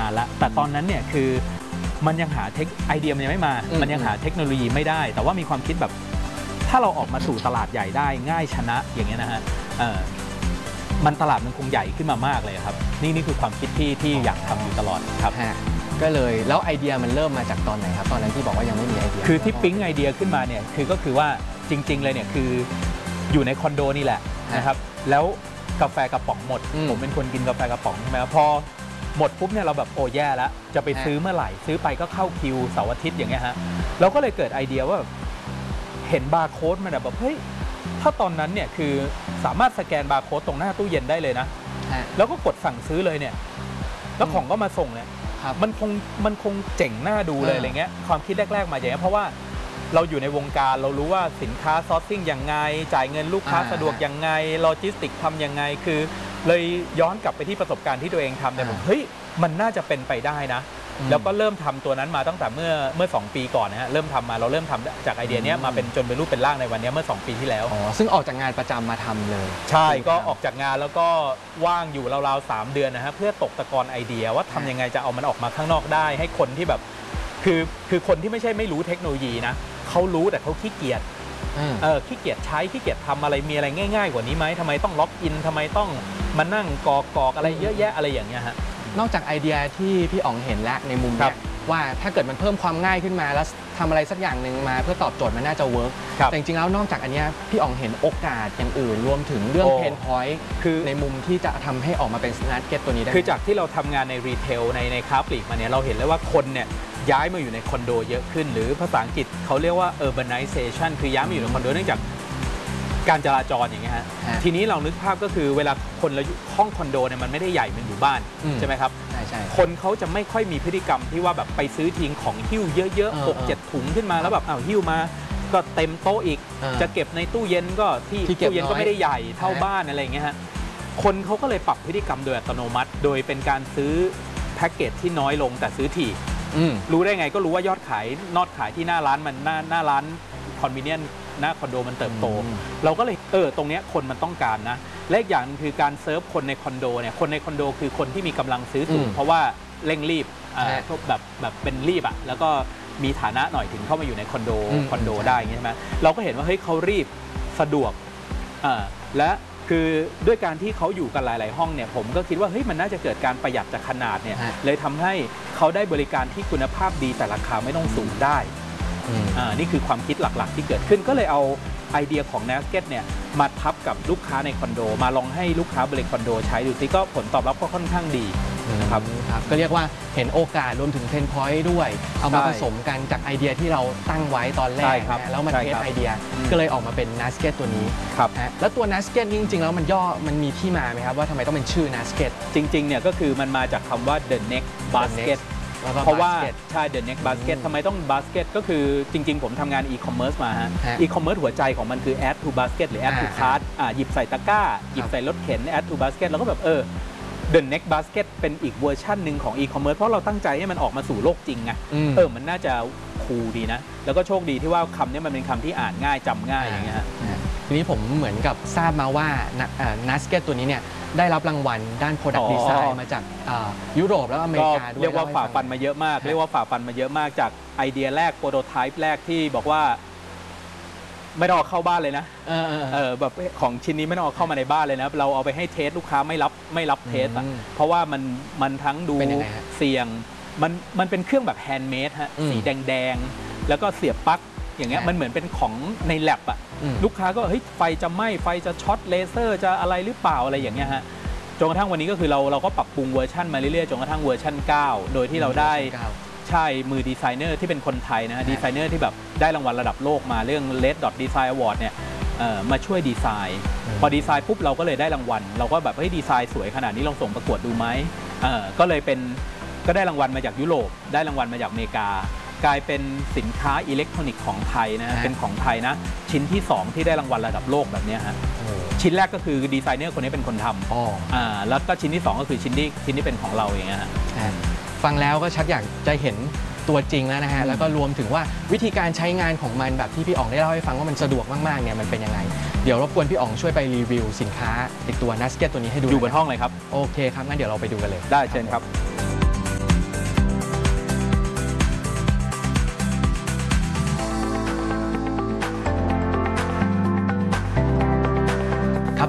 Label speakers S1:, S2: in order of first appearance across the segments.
S1: านละแต่ตอนนั้นเนี่ยคือมันยังหาไอเดียมันยังไม่มามันยังหาเทคโนโลยีไม่ได้แต่ว่ามีความคิดแบบถ้าเราออกมาสู่ตลาดใหญ่ได้ง่ายชนะอย่างเงี้ยนะฮะมันตลาดมันคงใหญ่ขึ้นมามากเลยครับนี่คือความคิดที่อยากทำอยู่ตลอดครับ
S2: ก็เลยแล้วไอเดียมันเริ่มมาจากตอนไหนครับตอนนั้นที่บอกว่ายังไม่มีไอเดีย
S1: คือที่ปิ๊งไอเดียขึ้นมาเนี่ยก็คือว่าจริงๆเลยเนี่ยคืออยู่ในคอนโดนี่แหละนะครับแล้วกาแฟกระป๋องหมดผมเป็นคนกินกาแฟกระป๋องใช่ไหมพอหมดปุ๊บเนี่ยเราแบบโอ้แย่แล้วจะไปซื้อเมื่อไหร่ซื้อไปก็เข้าคิวเสาร์อาทิตย์อย่างเงี้ยฮะเราก็เลยเกิดไอเดียว่าเห็นบาร์โค้ดมันแบบเฮ้ยถ้าตอนนั้นเนี่ยคือสามารถสแกนบาร์โค้ดตรงหน้าตู้เย็นได้เลยนะแล้วก็กดสั่งซื้อเลยเนี่ยแล้วของก็มาส่งเนี่ยมันคงเจ๋งน่าดูเลยอะไรเงี้ยความคิดแรกๆมาอย่างเงี้ยเพราะว่าเราอยู่ในวงการเรารู้ว่าสินค้าซอร์ซิ่งยังไงจ่ายเงินลูกค้าสะดวกยังไงโลจิสติกทำยังไงคือเลยย้อนกลับไปที่ประสบการณ์ที่ตัวเองทำเนี่ยผมเฮ้ยมันน่าจะเป็นไปได้นะแล้วก็เริ่มทำตัวนั้นมาตั้งแต่เมื่อ2 ปีก่อนนะฮะเราเริ่มทำจากไอเดียนี้มาเป็นจนเป็นรูปเป็นร่างในวันนี้เมื่อ2 ปีที่แล้ว
S2: ซึ่งออกจากงานประจำมาทำเลย
S1: ใช่ก็ออกจากงานแล้วก็ว่างอยู่ราวๆ3 เดือนนะฮะเพื่อตกตะกอนไอเดียว่าทำยังไงจะเอามันออกมาข้างนอกได้ให้คนที่แบบคือคนที่ไม่ใช่ไม่รู้เทคโนโลยีนะเขารู้แต่เขาขี้เกียจขี้เกียจใช้ขี้เกียจทำอะไรมีอะไรง่ายๆกว่านี้ไหมทำไมต้องล็อกอินทำไมต้องมานั่งกอกอะไรเยอะแยะอะไรอย่างเงี้ยฮะ
S2: นอกจากไอเดียที่พี่อ๋องเห็นแล้วในมุมนี้ว่าถ้าเกิดมันเพิ่มความง่ายขึ้นมาแล้วทำอะไรสักอย่างหนึ่งมาเพื่อตอบโจทย์มันน่าจะเวิร์กแต่จริงๆแล้วนอกจากอันนี้พี่อ๋องเห็นโอกาสอย่างอื่นรวมถึงเรื่องเพนพอยต์คือในมุมที่จะทำให้ออกมาเป็นนัทเก็ตตัวนี้ได้
S1: คือจากที่เราทำงานในรีเทลในค้าปลีกมาเนี่ยเราเห็นเลยว่าคนเนี่ยย้ายมาอยู่ในคอนโดเยอะขึ้นหรือภาษาอังกฤษเขาเรียกว่า urbanization คือย้ายมาอยู่ในคอนโดเนื่องจากการจราจรอย่างเงี้ยฮะทีนี้เรานึกภาพก็คือเวลาคนเราห้องคอนโดเนี่ยมันไม่ได้ใหญ่เหมือนอยู่บ้านใช่ไหมครับ
S2: ใช่
S1: คนเขาจะไม่ค่อยมีพฤติกรรมที่ว่าแบบไปซื้อทิ้งของหิ้วเยอะๆ6-7 ถุงขึ้นมาแล้วแบบหิ้วมาก็เต็มโต๊ะอีกจะเก็บในตู้เย็นก็ที่ตู้เย็นก็ไม่ได้ใหญ่เท่าบ้านอะไรอย่างเงี้ยฮะคนเขาก็เลยปรับพฤติกรรมโดยอัตโนมัติโดยเป็นการซื้อแพ็กเกจที่น้อยลงแต่ซื้อถี่รู้ได้ไงก็รู้ว่ายอดขายที่หน้าร้านมันหน้าร้านคอนเวเนียนหน้าคอนโดมันเติบโตเราก็เลยตรงนี้คนมันต้องการนะและอีกอย่างคือการเซิร์ฟคนในคอนโดเนี่ยคนในคอนโดคือคนที่มีกำลังซื้อสูงเพราะว่าเร่งรีบแบบเป็นรีบอ่ะแล้วก็มีฐานะหน่อยถึงเข้ามาอยู่ในคอนโดได้ใช่ไหมเราก็เห็นว่าเฮ้ยเขารีบสะดวกและคือด้วยการที่เขาอยู่กันหลายๆห้องเนี่ยผมก็คิดว่าเฮ้ยมันน่าจะเกิดการประหยัดจากขนาดเนี่ยเลยทำให้เขาได้บริการที่คุณภาพดีแต่ราคาไม่ต้องสูงได้นี่คือความคิดหลักๆที่เกิดขึ้นก็เลยเอาไอเดียของ Nasket เนี่ยมาทับกับลูกค้าในคอนโดมาลองให้ลูกค้าบริคอนโดใช้ดูซิก็ผลตอบรับก็ค่อนข้างดี
S2: นะครับก็เรียกว่าเห็นโอกาสรวมถึงเพนพอยต์ด้วยเอามาผสมกันจากไอเดียที่เราตั้งไว้ตอนแรกแล้วมาเทสไอเดียก็เลยออกมาเป็น Nasket ตัวนี้แล้วตัว Nasket จริงๆแล้วมันมีที่มาไหมครับว่าทำไมต้องเป็นชื่อ Nasket
S1: จริงๆเนี่ยก็คือมันมาจากคำว่า The Next Basketเพราะว่าใช่ The Next Basket ทำไมต้อง Basket ก็คือจริงๆผมทำงาน e-commerce มาฮะ e-commerce หัวใจของมันคือ add to basket หรือ add to cart หยิบใส่ตะกร้าหยิบใส่รถเข็น add to basket แล้วก็แบบThe Next Basket เป็นอีกเวอร์ชันหนึ่งของ e-commerce เพราะเราตั้งใจให้มันออกมาสู่โลกจริงไงมันน่าจะคูลดีนะแล้วก็โชคดีที่ว่าคำนี้มันเป็นคำที่อ่านง่ายจำง่ายอย่างเงี้ยฮะ
S2: ทีนี้ผมเหมือนกับทราบมาว่า Nasket ตัวนี้เนี่ยได้รับรางวัลด้าน Product Design มาจากยุโรปและอเมริกาด้วย
S1: เรียกว่าฝ่าฟันมาเยอะมากจากไอเดียแรกโปรโตไทป์แรกที่บอกว่าไม่ต้องเอาเข้าบ้านเลยนะแบบของชิ้นนี้ไม่ต้องเอาเข้ามาในบ้านเลยนะเราเอาไปให้เทสลูกค้าไม่รับเทสอ่ะเพราะว่ามันทั้งดูเสี่ยงมันเป็นเครื่องแบบแฮนด์เมดฮะสีแดงๆแล้วก็เสียบปลั๊กอย่างเงี้ยมันเหมือนเป็นของในแลบอ่ะลูกค้าก็เฮ้ยไฟจะไหม้ไฟจะช็อตเลเซอร์จะอะไรหรือเปล่าอะไรอย่างเงี้ยฮะจนกระทั่งวันนี้ก็คือเราก็ปรับปรุงเวอร์ชันมาเรื่อยๆจนกระทั่งเวอร์ชัน9โดยที่เราได้ใช่มือดีไซเนอร์ที่เป็นคนไทยนะดีไซเนอร์ที่แบบได้รางวัลระดับโลกมาเรื่อง Red Dot Design Award เนี่ยมาช่วยดีไซน์พอดีไซน์ปุ๊บเราก็เลยได้รางวัลเราก็แบบเฮ้ยดีไซน์สวยขนาดนี้ลองส่งประกวดดูไหมก็เลยก็ได้รางวัลมาจากยุโรปได้รางวัลมาจากอเมริกากลายเป็นสินค้าอิเล็กทรอนิกส์ของไทยนะเป็นของไทยนะชิ้นที่2ที่ได้รางวัลระดับโลกแบบนี้ฮะชิ้นแรกก็คือดีไซเนอร์คนนี้เป็นคนทำแล้วก็ชิ้นที่2ก็คือชิ้นที่เป็นของเราอย่างเงี้ยฮะ
S2: ฟังแล้วก็ชักอยากจะเห็นตัวจริงแล้วนะฮะแล้วก็รวมถึงว่าวิธีการใช้งานของมันแบบที่พี่อ๋องได้เล่าให้ฟังว่ามันสะดวกมากๆเนี่ยมันเป็นยังไงเดี๋ยวรบกวนพี่อ๋องช่วยไปรีวิวสินค้าติดตัว Nasket ตัวนี้ให้ดู
S1: อยู่บนห้องเลยครับ
S2: โอเคครับงั้นเดี๋ยวเราไปดูกันเลย
S1: ได้เชิญครับ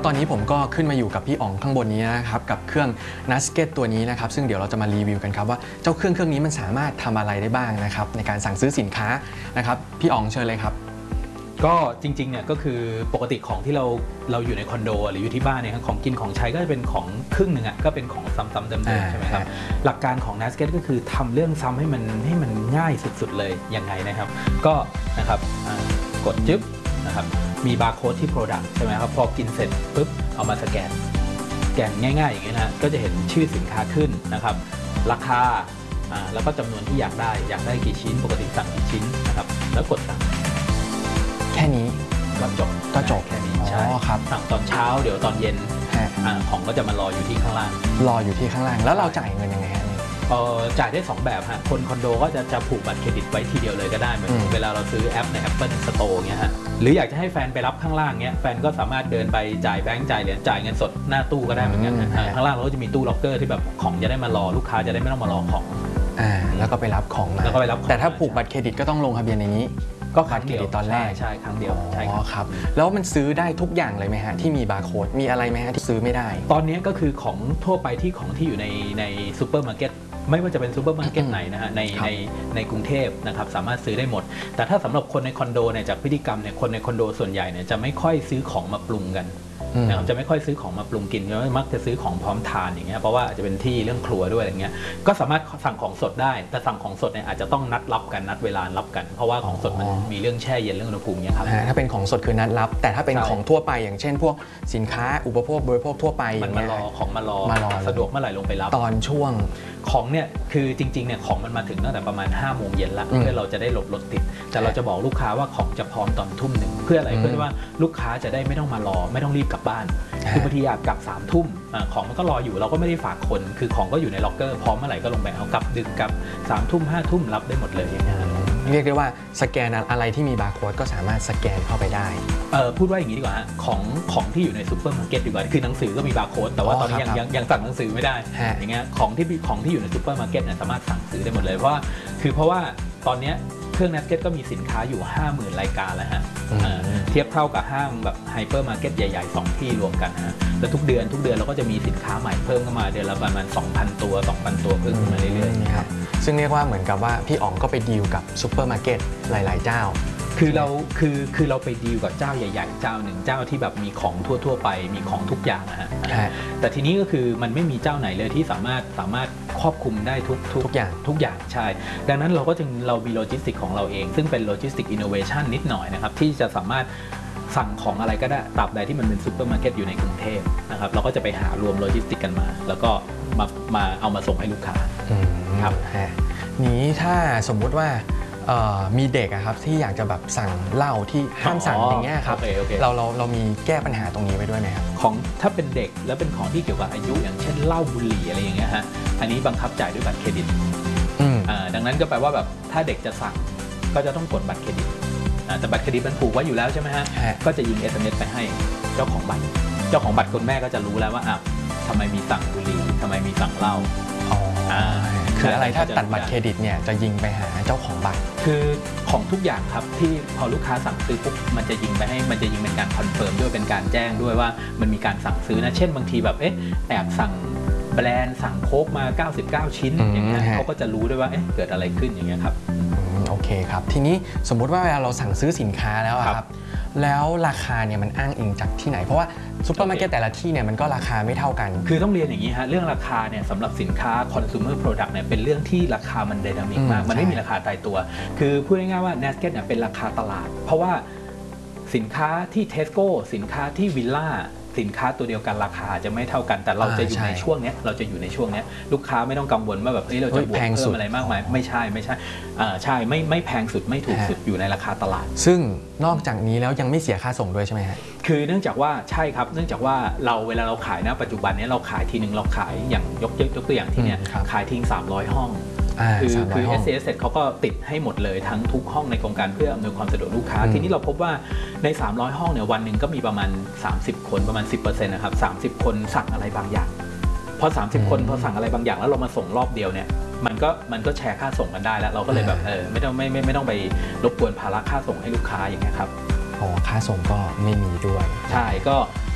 S2: ตอนนี้ผมก็ขึ้นมาอยู่กับพี่อ๋องข้างบนนี้นะครับกับเครื่อง Nasket ตัวนี้นะครับซึ่งเดี๋ยวเราจะมารีวิวกันครับว่าเจ้าเครื่องนี้มันสามารถทำอะไรได้บ้างนะครับในการสั่งซื้อสินค้านะครับพี่อ๋องเชิญเลยครับ
S1: ก็จริงๆเนี่ยก็คือปกติของที่เราอยู่ในคอนโดหรืออยู่ที่บ้านเนี่ยของกินของใช้ก็จะเป็นของครึ่งหนึ่งอ่ะก็เป็นของซ้ำๆเดิมๆใช่ไหมครับหลักการของ Nasket ก็คือทำเรื่องซ้ำให้มันง่ายสุดๆเลยยังไงนะครับก็นะครับกดจึ๊บนะครับมีบาร์โค้ดที่ Product ใช่ไหมครับพอกินเสร็จปุ๊บเอามาสแกนง่ายๆอย่างนี้นะก็จะเห็นชื่อสินค้าขึ้นนะครับราคาแล้วก็จำนวนที่อยากได้กี่ชิ้นปกติสั่งกี่ชิ้นนะครับแล้วกดสั่ง
S2: แค่นี้
S1: ก็จบแค่นี้ใช่
S2: ครับ
S1: สั่งตอนเช้าเดี๋ยวตอนเย็นของก็จะมารออยู่ที่ข้างล่าง
S2: แล้วเราจ่ายเงินยังไงฮะ
S1: จ่ายได้2แบบฮะคนคอนโดก็จะผูกบัตรเครดิตไว้ทีเดียวเลยก็ได้เหมือนเวลาเราซื้อแอปใน Apple Store เงี้ยฮะหรืออยากจะให้แฟนไปรับข้างล่างเงี้ยแฟนก็สามารถเดินไปจ่ายแบงก์จ่ายเหรียญจ่ายเงินสดหน้าตู้ก็ได้เหมือนกันข้างล่างเราก็จะมีตู้ล็อกเกอร์ที่แบบของจะได้มารอลูกค้าจะได้ไม่ต้องมารอของ
S2: แล้วก็ไปรับของมาแต่ถ้าผูกบัตรเครดิตก็ต้องลงทะเบียนในนี้
S1: ก็ครั้ง
S2: เดียวตอนแรก
S1: ใช่ครั้งเดียวใช่
S2: ครับแล้วมันซื้อได้ทุกอย่างเลยไหมฮะที่มีบาร์โค้ดมีอะไรไหมฮะที่ซื้อไม่ได้
S1: ตอนนี้ก็คือของทั่วไปที่อยู่ในซูเปอร์มาร์เก็ตไม่ว่าจะเป็นซูเปอร์มาร์เก็ตไหนนะฮะในกรุงเทพนะครับสามารถซื้อได้หมดแต่ถ้าสำหรับคนในคอนโดเนี่ยจากพฤติกรรมเนี่ยคนในคอนโดส่วนใหญ่เนี่ยจะไม่ค่อยซื้อของมาปรุงกันนะครับจะไม่ค่อยซื้อของมาปรุงกินมักจะซื้อของพร้อมทานอย่างเงี้ยเพราะว่าอาจจะเป็นที่เรื่องครัวด้วยอะไรเงี้ยก็สามารถสั่งของสดได้แต่สั่งของสดเนี่ยอาจจะต้องนัดรับกันนัดเวลารับกันเพราะว่าของสดมันมีเรื่องแช่เย็นเรื่องอุณหภูมิเนี่ยครับ
S2: ถ้าเป็นของสดคือนัดรับแต่ถ้าเป็นของทั่วไปอย่างเช่นพวกสินค้าอุปโภคบริโภคทั่วไป
S1: มันมารอของมารอสะดวกเมื่อไหร่ลงไปรับ
S2: ตอนช่วง
S1: ของเนี่ยคือจริงๆเนี่ยของมันมาถึงตั้งแต่ประมาณ5 โมงเย็นละเพื่อเราจะได้หลบรถติดแต่เราจะบอกลูกค้าว่าของจะพร้อมตอนทุ่มหนึ่งเพื่ออะไรเพื่อว่าลูกค้าจะได้ไม่ต้องมารอไม่ต้องรีบกลับบ้านคือบางทีอยากกลับ3 ทุ่มของมันก็รออยู่เราก็ไม่ได้ฝากคนคือของก็อยู่ในล็อกเกอร์พร้อมเมื่อไหร่ก็ลงไปเอากลับดึกกลับ3 ทุ่ม5 ทุ่มรับได้หมดเลยอย่างเงี้ย
S2: เรียกได้ว่าสแกนอะไรที่มีบาร์โค้ดก็สามารถสแกนเข้าไปได้
S1: พูดว่าอย่างนี้ดีกว่าของที่อยู่ในซูเปอร์มาร์เก็ตดีกว่าคือหนังสือก็มีบาร์โค้ดแต่ว่าตอนนี้ยังสั่งหนังสือไม่ได้อย่างเงี้ยของที่อยู่ในซูเปอร์มาร์เก็ตเนี่ยสามารถสั่งซื้อได้หมดเลยเพราะว่าตอนนี้เครื่อง Nasket ก็มีสินค้าอยู่ 50,000 รายการแล้วฮะเทียบเท่ากับห้างแบบไฮเปอร์มาร์เก็ตใหญ่ๆ2 ที่รวมกันฮะแล้วทุกเดือนเราก็จะมีสินค้าใหม่เพิ่มเข้ามาเดือนละประมาณ 2,000 ตัวเพิ่มขึ้นมาเรื่อยๆครับ
S2: ซึ่งเรียกว่าเหมือนกับว่าพี่อ๋องก็ไปดีลกับซูเปอร์มาร์เก็ตหลายๆเจ้า
S1: คือเราไปดีลกับเจ้าใหญ่ๆเจ้าหนึ่งเจ้าที่แบบมีของทั่วไปมีของทุกอย่างนะฮะแต่ทีนี้ก็คือมันไม่มีเจ้าไหนเลยที่สามารถครอบคลุมได้ทุกอย่างใช่ดังนั้นเรามีโลจิสติกของเราเองซึ่งเป็นโลจิสติกอินโนเวชันนิดหน่อยนะครับที่จะสามารถสั่งของอะไรก็ได้ตราบใดที่มันเป็นซูเปอร์มาร์เก็ตอยู่ในกรุงเทพนะครับเราก็จะไปหารวมโลจิสติกกันมาแล้วก็มาเอามาส่งให้ลูกค้า
S2: ครับนี้ถ้าสมมุติว่ามีเด็กครับที่อยากจะแบบสั่งเหล้าที่ห้ามสั่งอย่างเงี้ยครับเรามีแก้ปัญหาตรงนี้ไว้ด้วยไหมครับ
S1: ของถ้าเป็นเด็กแล้วเป็นของที่เกี่ยวกับอายุอย่างเช่นเหล้าบุหรี่อะไรอย่างเงี้ยฮะอันนี้บังคับจ่ายด้วยบัตรเครดิตดังนั้นก็แปลว่าแบบถ้าเด็กจะสั่งก็จะต้องกดบัตรเครดิตแต่บัตรเครดิตมันผูกไว้อยู่แล้วใช่ไหมฮะก็จะยิง SMS ไปให้เจ้าของบัตรคุณแม่ก็จะรู้แล้วว่าทำไมมีสั่งบุหรี่ทำไมมีสั่งเหล้า
S2: คืออะไรถ้าตัดบัตรเครดิตเนี่ยจะยิงไปหาเจ้าของบัตร
S1: คือของทุกอย่างครับที่พอลูกค้าสั่งซื้อปุ๊บมันจะยิงเป็นการคอนเฟิร์มด้วยเป็นการแจ้งด้วยว่ามันมีการสั่งซื้อนะเช่นบางทีแบบแอบสั่งแบรนด์สั่งโค้กมา99 ชิ้นอย่างเงี้ยเขาก็จะรู้ด้วยว่าเกิดอะไรขึ้นอย่างเงี้ยครับ
S2: โอเคครับทีนี้สมมุติว่าเวลาเราสั่งซื้อสินค้าแล้วครับแล้วราคาเนี่ยมันอ้างอิงจากที่ไหนเพราะว่าซุปเปอร์มาร์เก็ตแต่ละที่เนี่ยมันก็ราคาไม่เท่ากัน
S1: คือต้องเรียนอย่างนี้ฮะเรื่องราคาเนี่ยสำหรับสินค้า consumer product เนี่ยเป็นเรื่องที่ราคามันไดนามิกมากมันไม่มีราคาตายตัวคือพูดง่ายๆว่า Nasket เนี่ยเป็นราคาตลาดเพราะว่าสินค้าที่ Tesco สินค้าที่วิลล่าสินค้าตัวเดียวกันราคาจะไม่เท่ากันแต่เราจะอยู่ในช่วงนี้ลูกค้าไม่ต้องกังวลว่าแบบเราจะบวกเพิ่มอะไรมากมายไม่ใช่ใช่ไม่แพงสุดไม่ถูกสุดอยู่ในราคาตลาด
S2: ซึ่งนอกจากนี้แล้วยังไม่เสียค่าส่งด้วยใช่ไหมฮะ
S1: คือเนื่องจากว่าใช่ครับเนื่องจากว่าเวลาเราขายนะปัจจุบันนี้เราขายทีนึงเราขายอย่างยกตัวอย่างที่เนี่ยขายทิ้ง300 ห้องคือ SAS เขาก็ติดให้หมดเลยทั้งทุกห้องในโครงการเพื่ออำนวยความสะดวกลูกค้าทีนี้เราพบว่าใน300 ห้องเนี่ยวันหนึ่งก็มีประมาณ30 คนประมาณ 10% นะครับ30 คนสั่งอะไรบางอย่างพอ30 คนพอสั่งอะไรบางอย่างแล้วเรามาส่งรอบเดียวเนี่ยมันก็แชร์ค่าส่งกันได้แล้วเราก็เลยแบบไม่ต้องไปรบกวนภาระค่าส่งให้ลูกค้าอย่างเงี้ยครับ
S2: ค่าส่งก็ไม่มีด้วย
S1: ใช่ก็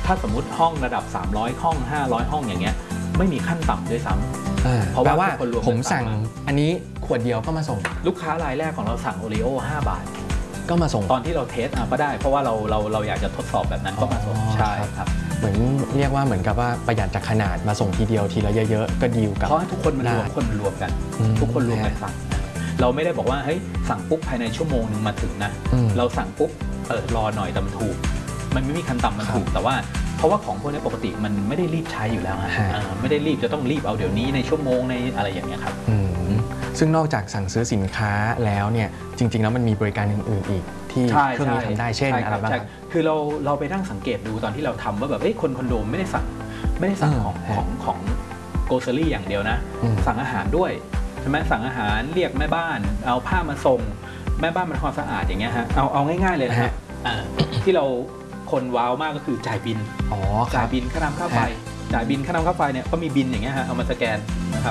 S1: ถ้าสมมุติห้องระดับ300ห้อง500ห้องอย่างเงี้ยไม่มีขั้นต่ำด้วยซ้ำ
S2: เพราะว่าผมสั่งอันนี้ขวดเดียวก็มาส่ง
S1: ลูกค้ารายแรกของเราสั่งโอรีโอ5 บาท
S2: ก็มาส่ง
S1: ตอนที่เราเทสก็ได้เพราะว่าเราอยากจะทดสอบแบบนั้นก็มาส่งใช่ครับ
S2: เหมือนเรียกว่าเหมือนกับว่าประหยัดจากขนาดมาส่งทีเดียวทีละเยอะๆก็ดีลกับ
S1: เพราะทุกคนมันรวมกันทุกคนรวมกันสั่งเราไม่ได้บอกว่าเฮ้ยสั่งปุ๊บภายในชั่วโมงนึงมาถึงนะเราสั่งปุ๊บรอหน่อยแต่มันถูกมันไม่มีขั้นต่ำมันถูกแต่ว่าเพราะว่าของพวกนี้ปกติมันไม่ได้รีบใช้อยู่แล้วฮะไม่ได้รีบจะต้องรีบเอาเดี๋ยวนี้ในชั่วโมงในอะไรอย่างเงี้ยครับ
S2: ซึ่งนอกจากสั่งซื้อสินค้าแล้วเนี่ยจริงๆแล้วมันมีบริการอื่นๆอีกที่เครื่องนี้ทำได้เช่นอะไรบ้าง
S1: คือเราไปนั่งสังเกตดูตอนที่เราทำว่าแบบคนคอนโดไม่ได้สั่งของโกลเซอรี่อย่างเดียวนะสั่งอาหารด้วยใช่ไหมสั่งอาหารเรียกแม่บ้านเอาผ้ามาส่งแม่บ้านมาทำความสะอาดอย่างเงี้ยฮะเอาง่ายๆเลยนะฮะที่เราคนว้าวมากก็คือจ่ายบินจ่ายบินค่าน้ำค่าไฟจ่ายบินค่าน้ำค่าไฟเนี่ยก็มีบินอย่างเงี้ยฮะเอามาสแกนนะครับ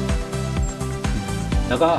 S1: แล้วก็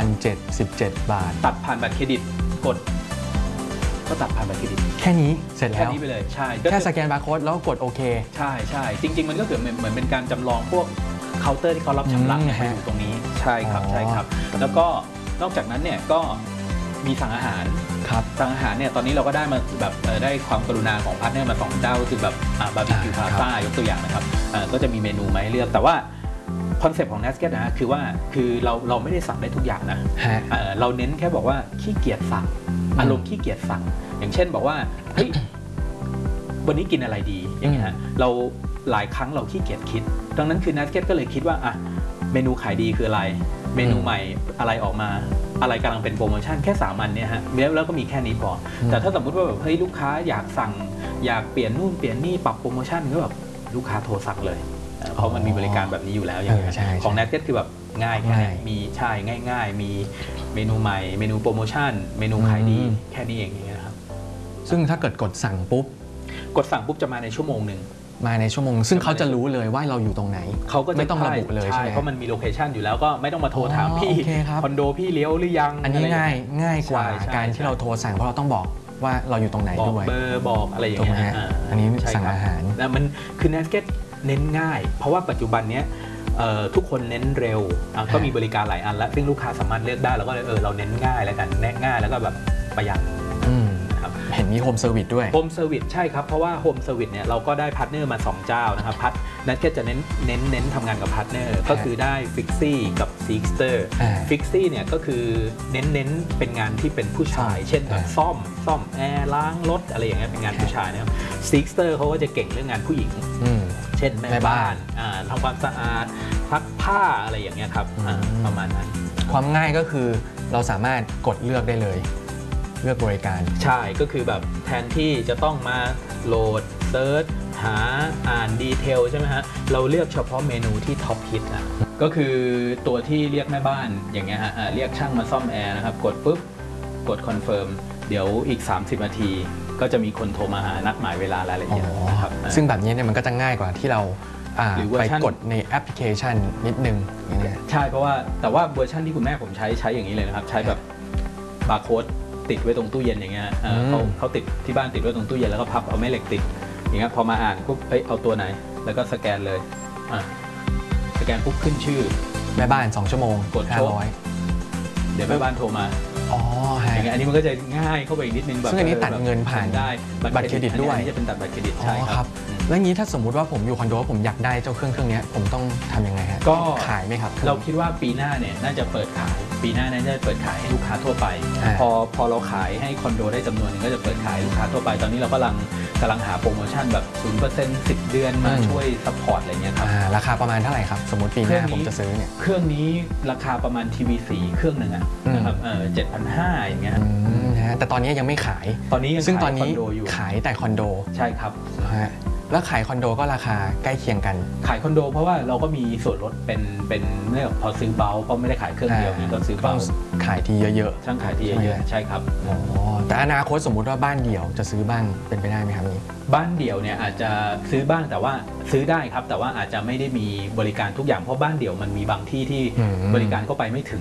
S2: 1,717 บาท
S1: ตัดผ่านบัตรเครดิตกดก็ตัดผ่านบัตรเครดิต
S2: แค่นี้เสร็จแล้ว
S1: แค่นี้ไปเลยใช่
S2: แค่สแกนบาร์โค้ดแล้วกดโอเค
S1: ใช่จริงๆมันก็เหมือนเป็นการจำลองพวกเคาน์เตอร์ที่เขารับชำระมาอยู่ตรงนี้ใช่ครับแล้วก็นอกจากนั้นเนี่ยก็มีสั่งอาหารสั่งอาหารเนี่ยตอนนี้เราก็ได้มาแบบได้ความกรุณาของพาร์ทเนอร์มา2 เจ้าก็คือแบบบาร์บีคิวพาซ่ายกตัวอย่างนะครับก็จะมีเมนูมาให้เลือกแต่ว่าคอนเซ็ปต์ของ Nasket นะคือว่าเราไม่ได้สั่งได้ทุกอย่างนะเราเน้นแค่บอกว่าขี้เกียจสั่งอารมณ์ขี้เกียจสั่งอย่างเช่นบอกว่าเฮ้ยวันนี้กินอะไรดีอย่างเงี้ยเราหลายครั้งเราขี้เกียจคิดดังนั้นคือ Nasket ก็เลยคิดว่าเมนูขายดีคืออะไรเมนูใหม่อะไรออกมาอะไรกำลังเป็นโปรโมชั่นแค่3 อันเนี่ยฮะแล้วก็มีแค่นี้พอแต่ถ้าสมมติว่าแบบเฮ้ยลูกค้าอยากสั่งอยากเปลี่ยนนู่นเปลี่ยนนี่ปรับโปรโมชั่นก็แบบลูกค้าโทรสั่งเลยเพราะมันมีบริการแบบนี้อยู่แล้วอย่างเงี้ยของ Nasket คือแบบง่ายมีง่ายมีเมนูใหม่เมนูโปรโมชั่นเมนูขายดีแค่นี้เองอย่างเงี้ยครับ
S2: ซึ่งถ้าเกิดกดสั่งปุ๊บ
S1: จะมาในชั่วโมงนึง
S2: มาในชั่วโมงซึ่งเขาจะรู้เลยว่าเราอยู่ตรงไหน
S1: เขาก็
S2: ไม่ต้องระบุเลยใช่
S1: เพราะมันมีโลเคชันอยู่แล้วก็ไม่ต้องมาโทรถามพี่คอนโดพี่เลี้ยวหรือยัง
S2: อันนี้ง่ายกว่าการที่เราโทรสั่งเพราะเราต้องบอกว่าเราอยู่ตรงไหนด้วย
S1: เบอร์บอกอะไรอย่างเงี้ย
S2: อันนี้สั่งอาหาร
S1: แล้วมันคือ Nasket เน้นง่ายเพราะว่าปัจจุบันนี้ทุกคนเน้นเร็วก็มีบริการหลายอันแล้วซึ่งลูกค้าสามารถเลือกได้แล้วก็เราเน้นง่ายแล้วกันง่ายแล้วก็แบบประหยัด
S2: เห็นมีโฮมเซอร์วิสด้วย
S1: โฮมเซอร์วิสใช่ครับเพราะว่าโฮมเซอร์วิสเนี่ยเราก็ได้พาร์ทเนอร์มา2 เจ้านะครับNasketจะเน้นทำงานกับพาร์ทเนอร์ก็คือได้ฟิกซี่กับซิกสเตอร์ฟิกซี่เนี่ยก็คือเน้นเป็นงานที่เป็นผู้ชายเช่นแบบซ่อมแอร์ล้างรถอะไรอย่างเงี้ยเป็นงานผู้ชายนะครับซิกสเตอร์เขาก็จะเก่งเรื่องงานผู้หญิงเช่นแม่บ้านทำความสะอาดซักผ้าอะไรอย่างเงี้ยครับประมาณนั้น
S2: ความง่ายก็คือเราสามารถกดเลือกได้เลยเลือกบริการ
S1: ใช่ก็คือแบบแทนที่จะต้องมาโหลดเซิร์ชหาอ่านดีเทลใช่ไหมฮะเราเลือกเฉพาะเมนูที่ท็อปฮิตก็คือตัวที่เรียกแม่บ้านอย่างเงี้ยฮะเรียกช่างมาซ่อมแอร์นะครับกดปุ๊บกดคอนเฟิร์มเดี๋ยวอีก30 นาทีก็จะมีคนโทรมาหานัดหมายเวลารายละเอียดนะครับ
S2: ซึ่งแบบนี้เนี่ยมันก็จะง่ายกว่าที่เราไปกดในแอปพลิเคชันนิดนึง
S1: ใช่เพราะว่าแต่ว่าเวอร์ชันที่คุณแม่ผมใช้อย่างนี้เลยนะครับใช้แบบบาร์โค้ดติดไว้ตรงตู้เย็นอย่างเงี้ยเขาติดที่บ้านติดไว้ตรงตู้เย็นแล้วก็พับเอาแม่เหล็กติดอย่างเงี้ยพอมาอ่านปุ๊บเอาตัวไหนแล้วก็สแกนเลยสแกนปุ๊บขึ้นชื่อ
S2: แม่บ้าน2 ชั่วโมง
S1: กด500เดี๋ยวแม่บ้านโทรมาอย่างเงี้ยอันนี้มันก็จะง่ายเข้าไปอีกนิดนึง
S2: ซึ่งอันนี้ตัดเงินผ่าน
S1: ได้
S2: บัตรเครดิตด้วย
S1: อันนี้จะเป็นตัดบัตรเครดิตใช่ครับ
S2: แล้วงี้ถ้าสมมุติว่าผมอยู่คอนโดผมอยากได้เจ้าเครื่องนี้ผมต้องทำยังไงฮะก็ขายไหมครับ
S1: เราคิดว่าปีหน้าเนี่ยน่าจะเปิดขายปีหน้าน่าจะเปิดขายให้ลูกค้าทั่วไปพอเราขายให้คอนโดได้จำนวนนึงก็จะเปิดขายลูกค้าทั่วไปตอนนี้เรากำลังหาโปรโมชั่นแบบ 0% 10 เดือนมาช่วยซัพพอร์ตอะไรเงี้ยครับ
S2: ราคาประมาณเท่าไหร่ครับสมมติปีหน้าผมจะซื้อเนี่ย
S1: เครื่องนี้ราคาประมาณทีวี4เครื่องนึงนะครับ7,500อย่างเงี้ย
S2: แต่ตอนนี้ยังไม่ขายซึ่งตอนนี้ขายแต่คอนโด
S1: ใช่ครับ
S2: แล้วขายคอนโดก็ราคาใกล้เคียงกัน
S1: ขายคอนโดเพราะว่าเราก็มีส่วนลดเป็นเรื่องพอซื้อเบาเพราะไม่ได้ขายเครื่องเดียวนี่ก็ซื้อเบา
S2: ขายทีเยอะ
S1: ๆช่างขายทีเยอะๆใช่ครับ
S2: แต่อนาคตสมมุติว่าบ้านเดี่ยวจะซื้อบ้างเป็นไปได้ไหมครับนี้
S1: บ้านเดี่ยวเนี่ยอาจจะซื้อบ้างแต่ว่าซื้อได้ครับแต่ว่าอาจจะไม่ได้มีบริการทุกอย่างเพราะบ้านเดี่ยวมันมีบางที่ที่บริการเข้าไปไม่ถึง